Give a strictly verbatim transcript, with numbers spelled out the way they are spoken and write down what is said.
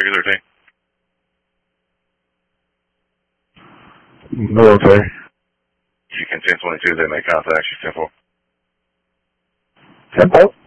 regular team? Military. You can ten twenty-two, they make contact, you ten four. Tempo?